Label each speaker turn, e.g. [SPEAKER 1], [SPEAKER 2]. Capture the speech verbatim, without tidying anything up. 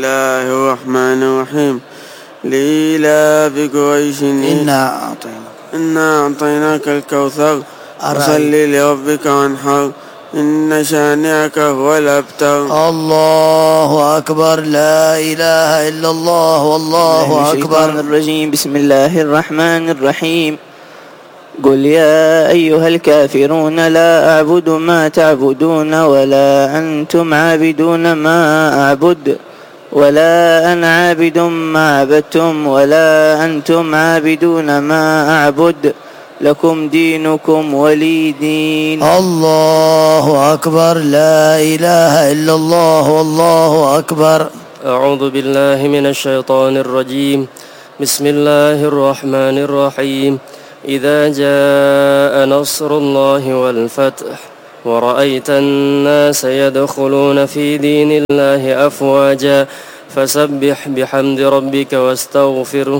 [SPEAKER 1] الله الرحمن الرحيم. لإيلاف قريش
[SPEAKER 2] إنا أعطيناك
[SPEAKER 1] إنا أعطيناك الكوثر فصل لربك وانحر إن شانئك هو الأبتر.
[SPEAKER 2] الله أكبر. لا إله إلا الله والله أكبر.
[SPEAKER 3] الرجيم. بسم الله الرحمن الرحيم. قل يا أيها الكافرون لا أعبد ما تعبدون ولا أنتم عابدون ما أعبد ولا أنا عابد ما عبدتم ولا أنتم عابدون ما أعبد لكم دينكم ولي دين.
[SPEAKER 2] الله أكبر. لا إله إلا الله والله أكبر.
[SPEAKER 4] أعوذ بالله من الشيطان الرجيم. بسم الله الرحمن الرحيم. إذا جاء نصر الله والفتح ورأيت الناس يدخلون في دين الله أفواجا فسبح بحمد ربك واستغفره